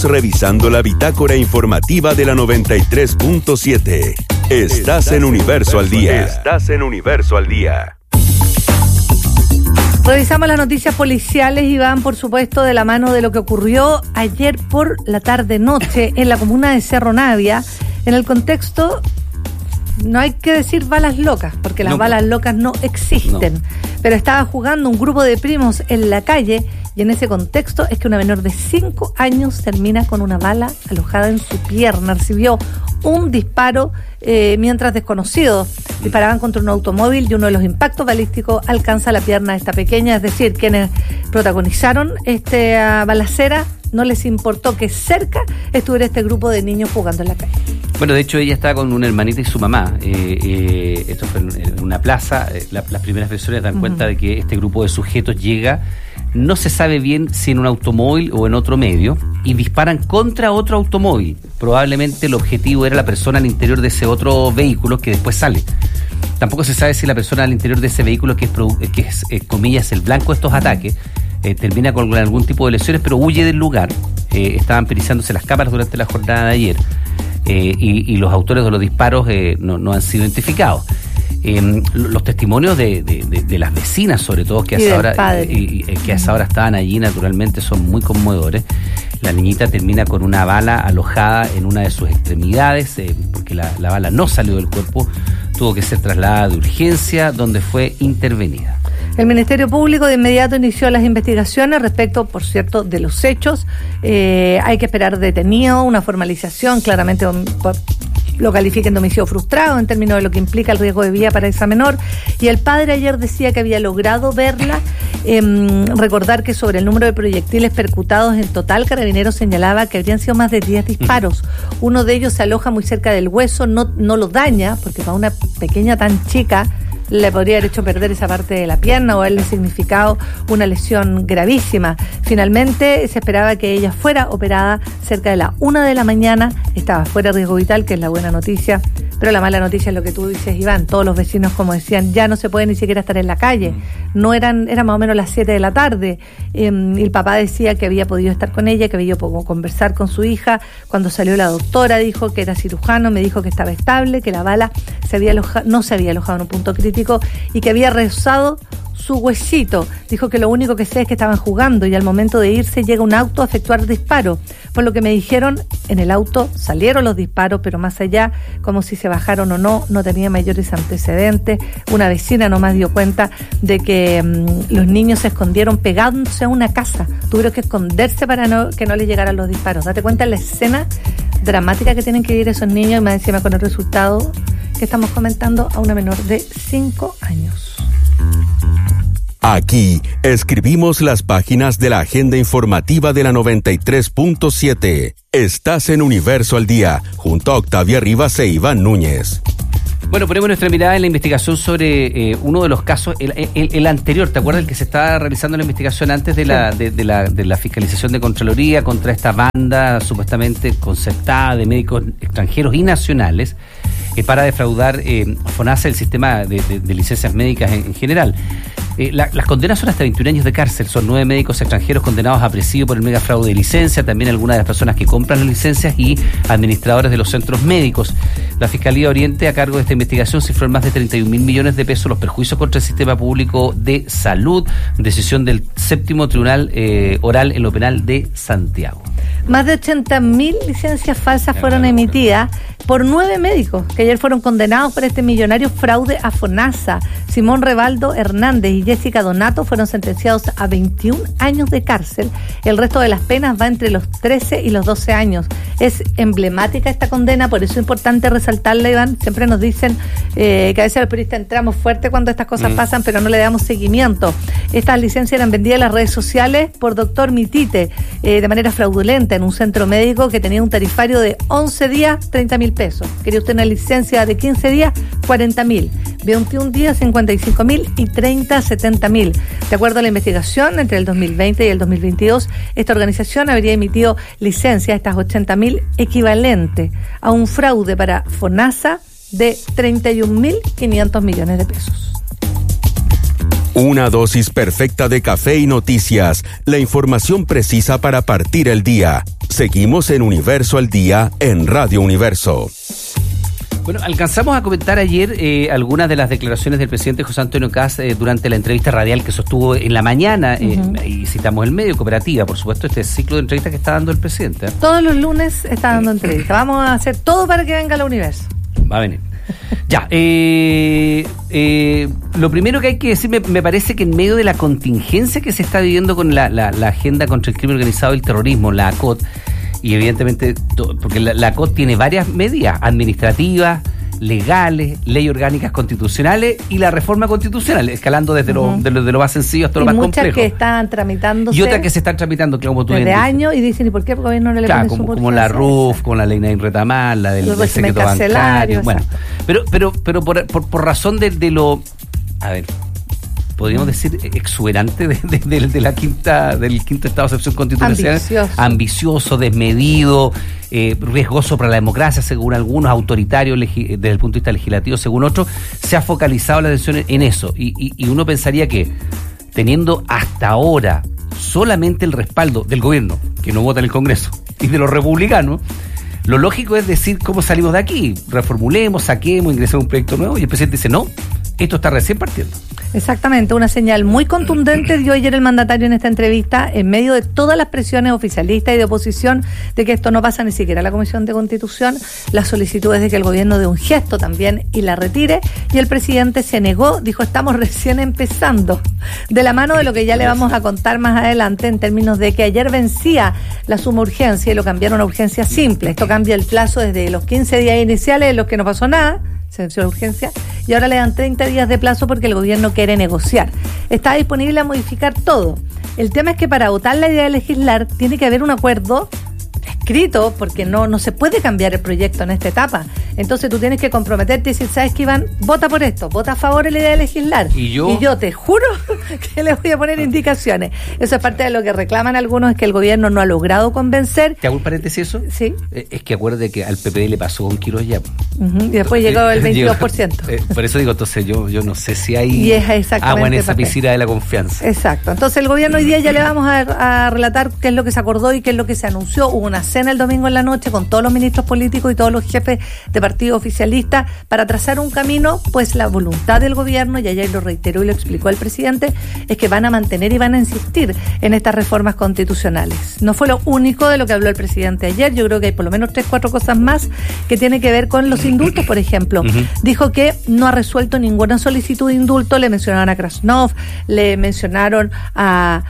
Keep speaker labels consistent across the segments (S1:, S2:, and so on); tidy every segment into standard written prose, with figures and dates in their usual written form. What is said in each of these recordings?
S1: Revisando la bitácora informativa de la 93.7. Estás en Universo al Día. Estás en Universo al Día.
S2: Revisamos las noticias policiales y van, por supuesto, de la mano de lo que ocurrió ayer por la tarde-noche en la comuna de Cerro Navia. En el contexto, no hay que decir balas locas, porque las balas locas no existen. Pero estaba jugando un grupo de primos en la calle y en ese contexto es que una menor de 5 años termina con una bala alojada en su pierna. Recibió un disparo mientras desconocidos disparaban contra un automóvil y uno de los impactos balísticos alcanza la pierna de esta pequeña. Es decir, quienes protagonizaron esta balacera no les importó que cerca estuviera este grupo de niños jugando en la calle.
S3: Bueno, de hecho ella estaba con una hermanita y su mamá. Esto fue en una plaza. Las primeras versiones dan cuenta de que este grupo de sujetos llega, no se sabe bien si en un automóvil o en otro medio, y disparan contra otro automóvil. Probablemente el objetivo era la persona al interior de ese otro vehículo que después sale. Tampoco se sabe si la persona al interior de ese vehículo, que es comillas, el blanco de estos ataques, termina con algún tipo de lesiones, pero huye del lugar. Estaban perizándose las cámaras durante la jornada de ayer, y los autores de los disparos no han sido identificados. Los testimonios de las vecinas, sobre todo, que a esa hora estaban allí, naturalmente son muy conmovedores. La niñita termina con una bala alojada en una de sus extremidades, porque la bala no salió del cuerpo, tuvo que ser trasladada de urgencia, donde fue intervenida.
S2: El Ministerio Público de inmediato inició las investigaciones respecto, por cierto, de los hechos. Hay que esperar detenido, una formalización, claramente lo califiquen de homicidio frustrado en términos de lo que implica el riesgo de vida para esa menor. Y el padre ayer decía que había logrado verla. Recordar que sobre el número de proyectiles percutados en total, Carabineros señalaba que habrían sido más de 10 disparos. Uno de ellos se aloja muy cerca del hueso, no lo daña, porque para una pequeña tan chica le podría haber hecho perder esa parte de la pierna o haberle significado una lesión gravísima. Finalmente se esperaba que ella fuera operada cerca de la 1 de la mañana, estaba fuera de riesgo vital, que es la buena noticia, pero la mala noticia es lo que tú dices, Iván. Todos los vecinos, como decían, ya no se puede ni siquiera estar en la calle. Era más o menos las 7 de la tarde. El papá decía que había podido estar con ella, que había podido conversar con su hija. Cuando salió la doctora, dijo que era cirujano, me dijo que estaba estable, que la bala no se había alojado en un punto crítico y que había rozado su huesito. Dijo que lo único que sé es que estaban jugando y al momento de irse llega un auto a efectuar disparos. Por lo que me dijeron, en el auto salieron los disparos, pero más allá, como si se bajaron o no tenía mayores antecedentes. Una vecina nomás dio cuenta de que los niños se escondieron pegándose a una casa. Tuvieron que esconderse para que no les llegaran los disparos. Date cuenta de la escena dramática que tienen que vivir esos niños, y más encima con el resultado que estamos comentando, a una menor de 5 años.
S1: Aquí escribimos las páginas de la agenda informativa de la 93.7. Estás en Universo al Día, junto a Octavia Rivas e Iván Núñez.
S3: Bueno, ponemos nuestra mirada en la investigación sobre uno de los casos, el anterior. ¿Te acuerdas el que se estaba realizando la investigación antes de la fiscalización de Contraloría contra esta banda supuestamente concertada de médicos extranjeros y nacionales para defraudar FONASA, el sistema de licencias médicas en general? Las condenas son hasta 21 años de cárcel. Son 9 médicos extranjeros condenados a presidio por el mega fraude de licencia, también algunas de las personas que compran las licencias y administradores de los centros médicos. La Fiscalía Oriente, a cargo de esta investigación, cifró en más de 31.000 millones de pesos los perjuicios contra el sistema público de salud, decisión del 7º Tribunal Oral en lo Penal de Santiago.
S2: Más de 80.000 licencias falsas fueron emitidas por 9 médicos que ayer fueron condenados por este millonario fraude a FONASA. Simón Rebaldo Hernández y Jessica Donato fueron sentenciados a 21 años de cárcel. El resto de las penas va entre los 13 y los 12 años. Es emblemática esta condena, por eso es importante resaltarla, Iván. Siempre nos dicen que a veces los periodistas entramos fuerte cuando estas cosas pasan, pero no le damos seguimiento. Estas licencias eran vendidas en las redes sociales por Doctor Mitite de manera fraudulenta en un centro médico que tenía un tarifario de 11 días, 30.000 pesos. Quería usted una licencia de 15 días, 40.000. 21 días, 55.000 y 30, 70.000. De acuerdo a la investigación, entre el 2020 y el 2022, esta organización habría emitido licencias, estas 80.000, equivalente a un fraude para FONASA de 31.500 millones de pesos.
S1: Una dosis perfecta de café y noticias, la información precisa para partir el día. Seguimos en Universo al Día en Radio Universo.
S3: Bueno, alcanzamos a comentar ayer algunas de las declaraciones del presidente José Antonio Kast durante la entrevista radial que sostuvo en la mañana, y citamos el medio, Cooperativa, por supuesto, este ciclo de entrevistas que está dando el presidente.
S2: Todos los lunes está dando entrevistas. Vamos a hacer todo para que venga al Universo.
S3: Va a venir. Ya, lo primero que hay que decir, me parece que en medio de la contingencia que se está viviendo con la agenda contra el crimen organizado y el terrorismo, la ACOT, y evidentemente, porque la ACOT tiene varias medidas administrativas, legales, leyes orgánicas constitucionales y la reforma constitucional, escalando desde lo más sencillo hasta lo más complejo.
S2: Muchas que están tramitándose.
S3: Y otras que se están tramitando, como tú
S2: desde años, y dicen, ¿y por qué el gobierno no le pone su urgencia?
S3: Como la RUF, como la ley Nain Retamal, la del secreto bancario. Bueno, pero por razón de lo... A ver, podríamos decir exuberante del quinto estado de excepción constitucional, ambicioso, desmedido, riesgoso para la democracia según algunos, autoritario desde el punto de vista legislativo según otros, se ha focalizado la atención en eso, y uno pensaría que teniendo hasta ahora solamente el respaldo del gobierno, que no vota en el Congreso, y de los republicanos, lo lógico es decir cómo salimos de aquí, reformulemos, saquemos, ingresemos un proyecto nuevo, y el presidente dice no, esto está recién partiendo.
S2: Exactamente, una señal muy contundente dio ayer el mandatario en esta entrevista, en medio de todas las presiones oficialistas y de oposición de que esto no pasa ni siquiera a la Comisión de Constitución, las solicitudes de que el gobierno dé un gesto también y la retire, y el presidente se negó, dijo estamos recién empezando, de la mano de lo que ya le vamos a contar más adelante en términos de que ayer vencía la suma urgencia y lo cambiaron a urgencia simple. Esto cambia el plazo desde los 15 días iniciales en los que no pasó nada, se venció la urgencia, y ahora le dan 30 días de plazo porque el gobierno quiere negociar. Está disponible a modificar todo. El tema es que para votar la idea de legislar tiene que haber un acuerdo escrito, porque no se puede cambiar el proyecto en esta etapa. Entonces tú tienes que comprometerte y decir, ¿sabes qué, Iván? Vota por esto, vota a favor de la idea de legislar. Y yo te juro que le voy a poner indicaciones. Eso es parte de lo que reclaman algunos, es que el gobierno no ha logrado convencer.
S3: ¿Te hago un paréntesis eso?
S2: Sí.
S3: Es que acuérdate que al PPD le pasó con Quirós ya.
S2: Y después llegó el 22%.
S3: Por eso digo, entonces yo no sé si hay
S2: y es
S3: agua en esa piscina de la confianza.
S2: Exacto. Entonces el gobierno hoy día ya le vamos a relatar qué es lo que se acordó y qué es lo que se anunció. Hubo una cena el domingo en la noche con todos los ministros políticos y todos los jefes de partido oficialista para trazar un camino, pues la voluntad del gobierno, y ayer lo reiteró y lo explicó el presidente, es que van a mantener y van a insistir en estas reformas constitucionales. No fue lo único de lo que habló el presidente ayer, yo creo que hay por lo menos 3-4 cosas más que tienen que ver con los indultos, por ejemplo. Dijo que no ha resuelto ninguna solicitud de indulto, le mencionaron a Krasnov, le mencionaron a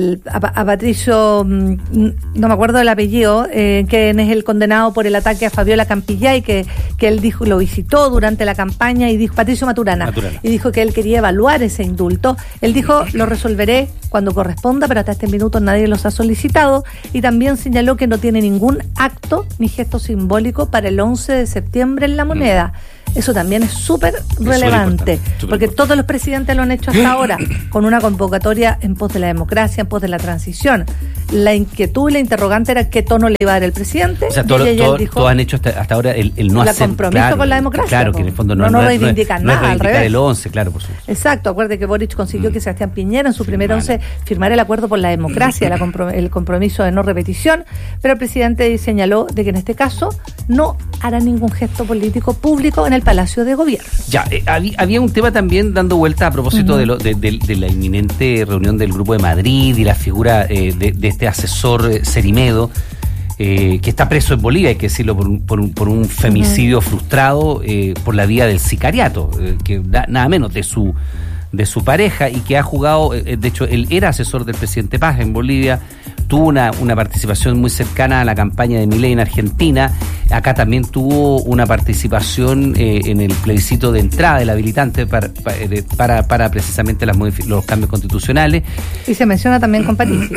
S2: Patricio, no me acuerdo del apellido, que es el condenado por el ataque a Fabiola Campillay, que él dijo, lo visitó durante la campaña, y dijo, Patricio Maturana, y dijo que él quería evaluar ese indulto. Él dijo, lo resolveré cuando corresponda, pero hasta este minuto nadie los ha solicitado, y también señaló que no tiene ningún acto ni gesto simbólico para el 11 de septiembre en La Moneda. Eso también es súper relevante, porque todos los presidentes lo han hecho hasta ahora, con una convocatoria en pos de la democracia, en pos de la transición. La inquietud y la interrogante era qué tono le iba a dar el presidente.
S3: O sea, todos han hecho hasta ahora el no hacer...
S2: El compromiso con la democracia.
S3: Claro, que en el fondo no
S2: reivindican nada,
S3: no
S2: al revés.
S3: el 11, claro, por supuesto.
S2: Exacto, acuérdate que Boric consiguió que Sebastián Piñera en su primer 11 firmara el acuerdo por la democracia, el compromiso de no repetición, pero el presidente señaló de que en este caso no hará ningún gesto político público en el Palacio de Gobierno.
S3: Ya, había un tema también dando vuelta a propósito de la inminente reunión del Grupo de Madrid y la figura de este asesor Cerimedo, que está preso en Bolivia, hay que decirlo, por un femicidio frustrado por la vía del sicariato, que nada menos de su pareja, y que ha jugado, de hecho, él era asesor del presidente Paz en Bolivia, tuvo una participación muy cercana a la campaña de Milei en Argentina, acá también tuvo una participación en el plebiscito de entrada del habilitante para precisamente los cambios constitucionales.
S2: Y se menciona también con Patricio.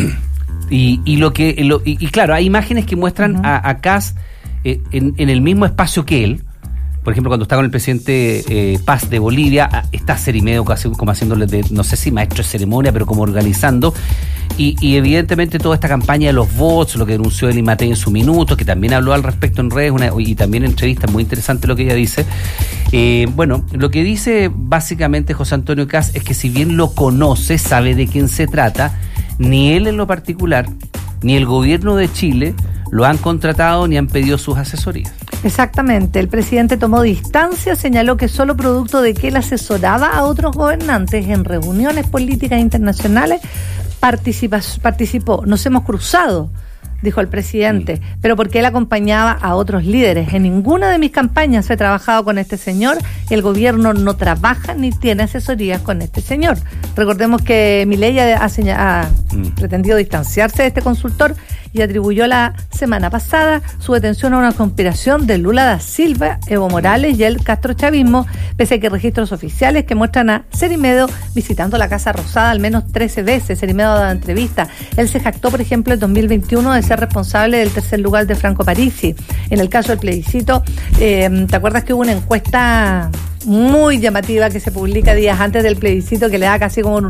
S3: Y claro, hay imágenes que muestran a Kast en el mismo espacio que él. Por ejemplo, cuando está con el presidente Paz de Bolivia, está Cerimedo como haciéndole no sé si maestro de ceremonia, pero como organizando. Y evidentemente toda esta campaña de los bots, lo que denunció Eli Matei en su minuto, que también habló al respecto en redes, y también en entrevistas, muy interesante lo que ella dice. Bueno, lo que dice básicamente José Antonio Kast es que si bien lo conoce, sabe de quién se trata, ni él en lo particular, ni el gobierno de Chile lo han contratado ni han pedido sus asesorías.
S2: Exactamente, el presidente tomó distancia, señaló que solo producto de que él asesoraba a otros gobernantes en reuniones políticas internacionales, participó. Nos hemos cruzado, dijo el presidente, pero porque él acompañaba a otros líderes. En ninguna de mis campañas he trabajado con este señor, el gobierno no trabaja ni tiene asesorías con este señor. Recordemos que Milei ha pretendido distanciarse de este consultor y atribuyó la semana pasada su detención a una conspiración de Lula da Silva, Evo Morales y el castrochavismo, pese a que registros oficiales que muestran a Cerimedo visitando la Casa Rosada al menos 13 veces. Cerimedo ha dado entrevistas. Él se jactó, por ejemplo, en 2021 de ser responsable del tercer lugar de Franco Parisi. En el caso del plebiscito, ¿te acuerdas que hubo una encuesta muy llamativa que se publica días antes del plebiscito que le da casi como un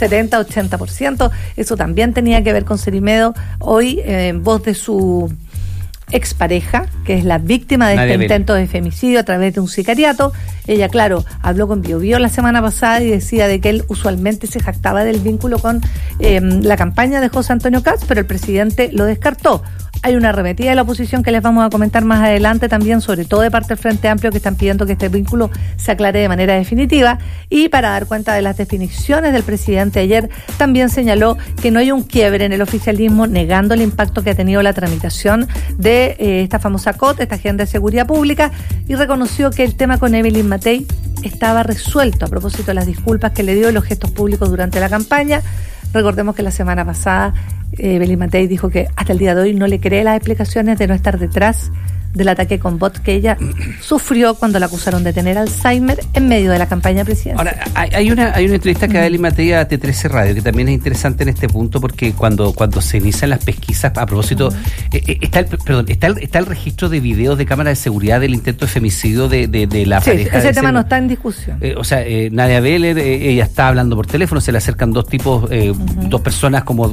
S2: 70-80%? Eso también tenía que ver con Cerimedo. Hoy, en voz de su expareja, que es la víctima de este intento de femicidio a través de un sicariato, ella, claro, habló con Biobío la semana pasada y decía de que él usualmente se jactaba del vínculo con la campaña de José Antonio Kast, pero el presidente lo descartó. Hay una arremetida de la oposición que les vamos a comentar más adelante también, sobre todo de parte del Frente Amplio, que están pidiendo que este vínculo se aclare de manera definitiva. Y para dar cuenta de las definiciones del presidente ayer, también señaló que no hay un quiebre en el oficialismo, negando el impacto que ha tenido la tramitación de esta famosa COT, esta Agenda de Seguridad Pública, y reconoció que el tema con Evelyn Matei estaba resuelto a propósito de las disculpas que le dio y los gestos públicos durante la campaña. Recordemos que la semana pasada Evelyn Matei dijo que hasta el día de hoy no le cree las explicaciones de no estar detrás del ataque con bot que ella sufrió cuando la acusaron de tener Alzheimer en medio de la campaña presidencial.
S3: Ahora, hay una entrevista que da Evelyn Matei a T13 Radio, que también es interesante en este punto, porque cuando se inician las pesquisas, a propósito, está el registro de videos de cámaras de seguridad del intento de femicidio de la pareja.
S2: Ese tema no está en discusión.
S3: Nadia Beller, ella está hablando por teléfono, se le acercan dos tipos, dos personas como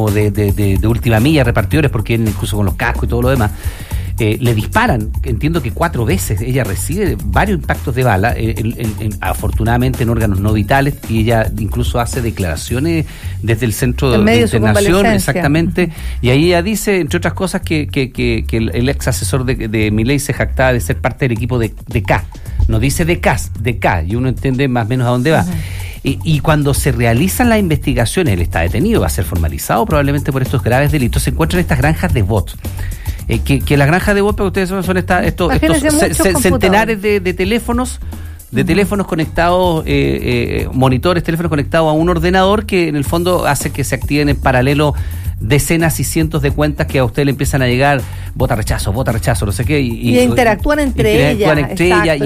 S3: de última milla, repartidores, porque él incluso con los cascos y todo lo demás. Le disparan, entiendo que 4 veces, ella recibe varios impactos de bala, afortunadamente en órganos no vitales, y ella incluso hace declaraciones desde el centro de internación, exactamente, y ahí ella dice, entre otras cosas, que el ex asesor de Milei se jactaba de ser parte del equipo de K, no dice de K, y uno entiende más o menos a dónde va. Y cuando se realizan las investigaciones, él está detenido, va a ser formalizado probablemente por estos graves delitos, se encuentran estas granjas de bots. Que las granjas de bots, para ustedes son estos centenares de teléfonos, teléfonos conectados, monitores, teléfonos conectados a un ordenador que en el fondo hace que se activen en paralelo decenas y cientos de cuentas que a usted le empiezan a llegar, vota rechazo, no sé qué, y
S2: interactúan entre ellas,
S3: y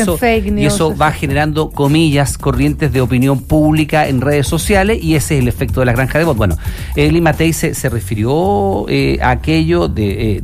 S3: eso va generando, comillas, corrientes de opinión pública en redes sociales, y ese es el efecto de la granja de bots. Bueno, Evelyn Matei se refirió a aquello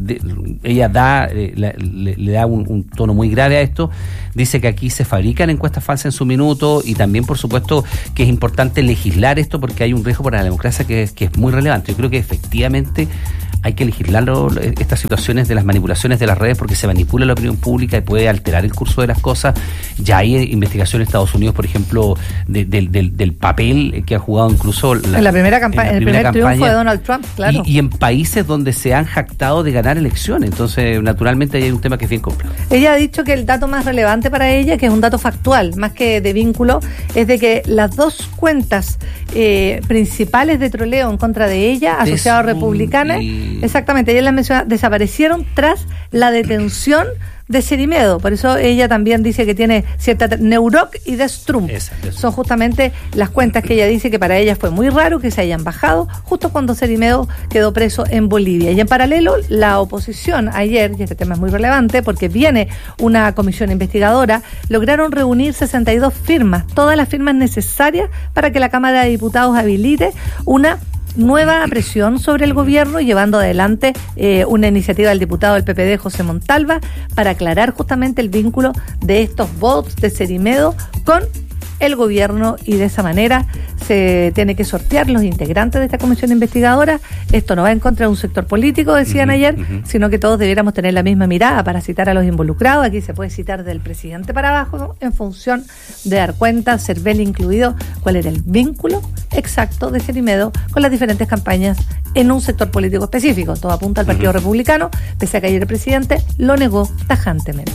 S3: ella le da un tono muy grave a esto, dice que aquí se fabrican encuestas falsas en su minuto, y también, por supuesto, que es importante legislar esto porque hay un riesgo para la democracia que es muy relevante. Yo creo que efectivamente hay que legislarlo, estas situaciones de las manipulaciones de las redes, porque se manipula la opinión pública y puede alterar el curso de las cosas. Ya hay investigación en Estados Unidos, por ejemplo, del papel que ha jugado incluso
S2: en la primera campaña, el primer triunfo de Donald Trump, claro.
S3: Y en países donde se han jactado de ganar elecciones. Entonces, naturalmente, hay un tema que es bien complejo.
S2: Ella ha dicho que el dato más relevante para ella, que es un dato factual, más que de vínculo, es de que las dos cuentas principales de troleo en contra de ella, asociadas a republicanas, exactamente, ella las menciona, desaparecieron tras la detención de Cerimedo. Por eso ella también dice que tiene cierta Neuroc y Destrump. Son justamente las cuentas que ella dice que para ella fue muy raro que se hayan bajado justo cuando Cerimedo quedó preso en Bolivia. Y en paralelo, la oposición ayer, y este tema es muy relevante porque viene una comisión investigadora, lograron reunir 62 firmas, todas las firmas necesarias para que la Cámara de Diputados habilite una nueva presión sobre el gobierno, llevando adelante una iniciativa del diputado del PPD, José Montalva, para aclarar justamente el vínculo de estos bots de Cerimedo con el gobierno, y de esa manera se tiene que sortear los integrantes de esta comisión investigadora. Esto no va en contra de un sector político, decían ayer, sino que todos debiéramos tener la misma mirada para citar a los involucrados. Aquí se puede citar del presidente para abajo, en función de dar cuenta, Cervelli incluido, cuál era el vínculo exacto de Gerimedo con las diferentes campañas en un sector político específico. Todo apunta al Partido Republicano, pese a que ayer el presidente lo negó tajantemente.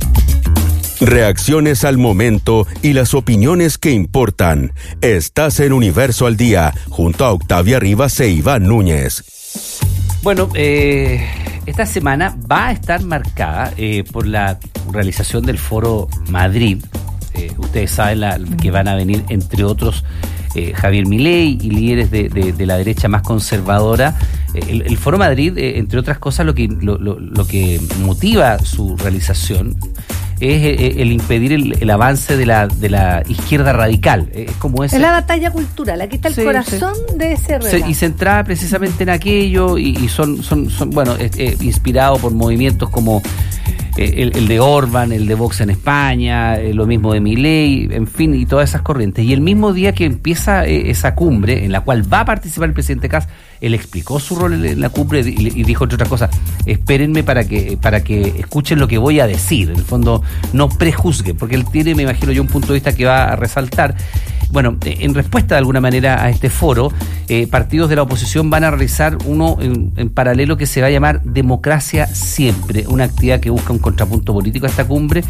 S1: Reacciones al momento y las opiniones que importan. Estás en Universo al Día, junto a Octavia Rivas e Iván Núñez.
S3: Bueno, esta semana va a estar marcada por la realización del Foro Madrid. Ustedes saben que van a venir, entre otros, Javier Milei y líderes de la derecha más conservadora. El Foro Madrid, entre otras cosas, lo que motiva su realización es el impedir el avance de la izquierda radical. Es como ese.
S2: Es la batalla cultural, aquí está el corazón de ese relato.
S3: Y centrada precisamente en aquello, y son bueno, inspirado por movimientos como el de Orbán, el de Vox en España, lo mismo de Milei, en fin, y todas esas corrientes. Y el mismo día que empieza esa cumbre, en la cual va a participar el presidente Kast, él explicó su rol en la cumbre y dijo, entre otras cosas, espérenme para que escuchen lo que voy a decir. En el fondo, no prejuzguen, porque él tiene, me imagino yo, un punto de vista que va a resaltar. Bueno, en respuesta de alguna manera a este foro, partidos de la oposición van a realizar uno en paralelo que se va a llamar Democracia Siempre, una actividad que busca un contrapunto político a esta cumbre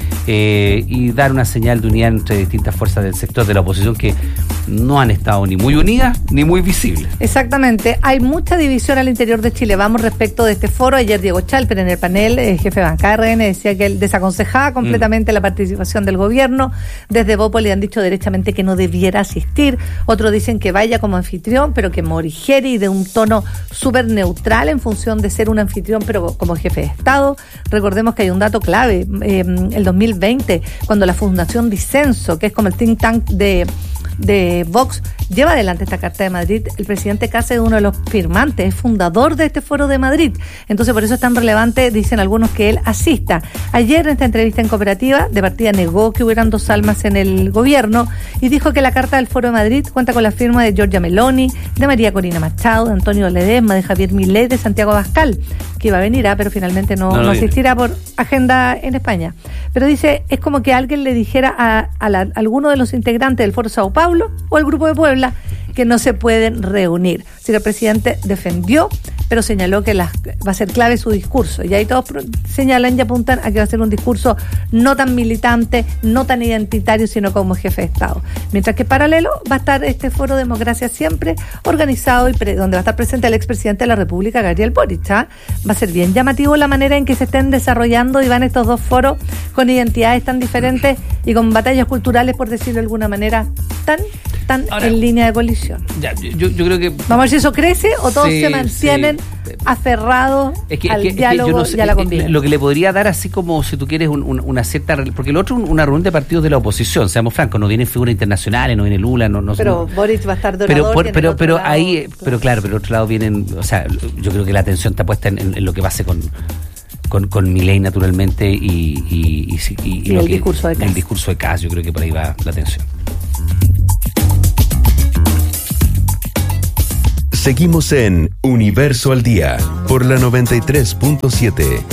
S3: y dar una señal de unidad entre distintas fuerzas del sector de la oposición que no han estado ni muy unidas ni muy visibles.
S2: Exactamente, hay mucha división al interior de Chile. Vamos respecto de este foro. Ayer Diego Chalper en el panel, jefe de bancada RN, decía que él desaconsejaba completamente la participación del gobierno. Desde Bópoli han dicho derechamente que no debiera asistir. Otros dicen que vaya como anfitrión, pero que morigere y de un tono súper neutral en función de ser un anfitrión, pero como jefe de Estado. Recordemos que hay un dato clave. El 2020, cuando la Fundación Disenso, que es como el think tank de Vox, lleva adelante esta Carta de Madrid, el presidente Kast es uno de los firmantes, es fundador de este Foro de Madrid. Entonces, por eso es tan relevante, dicen algunos, que él asista. Ayer, en esta entrevista en Cooperativa, de partida negó que hubieran dos almas en el gobierno y dijo que la Carta del Foro de Madrid cuenta con la firma de Giorgia Meloni, de María Corina Machado, de Antonio Ledesma, de Javier Milei, de Santiago Abascal, que iba a venir, pero finalmente no asistirá por agenda en España. Pero dice, es como que alguien le dijera a alguno de los integrantes del Foro Sao Paulo o el Grupo de Puebla que no se pueden reunir. Así que el presidente defendió, pero señaló que va a ser clave su discurso. Y ahí todos señalan y apuntan a que va a ser un discurso no tan militante, no tan identitario, sino como jefe de Estado. Mientras que paralelo va a estar este Foro Democracia Siempre, organizado y donde va a estar presente el expresidente de la República, Gabriel Boric. Va a ser bien llamativo la manera en que se estén desarrollando y van estos dos foros con identidades tan diferentes y con batallas culturales, por decirlo de alguna manera, tan ahora, en línea de colisión.
S3: Ya, yo creo que...
S2: Vamos a ver si eso crece o todos se mantienen aferrados al diálogo
S3: yo no sé,
S2: y a la convivencia.
S3: Lo que le podría dar, así como si tú quieres una cierta... Porque lo otro, una reunión de partidos de la oposición, seamos francos, no vienen figuras internacionales, no viene Lula,
S2: pero Boric va a estar de orador.
S3: Pero ahí, pero claro, pero otro lado vienen... O sea, yo creo que la atención está puesta en lo que pase con Milei, naturalmente, y
S2: el discurso de Kast.
S3: El discurso de Kast, yo creo que por ahí va la atención.
S1: Seguimos en Universo al Día por la 93.7.